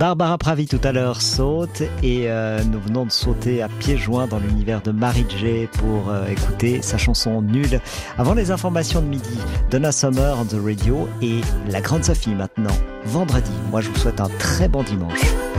Barbara Pravi tout à l'heure saute et nous venons de sauter à pieds joints dans l'univers de Mary J pour écouter sa chanson Nulle. Avant les informations de midi, Donna Summer on the radio et la grande Sophie maintenant, vendredi. Moi je vous souhaite un très bon dimanche.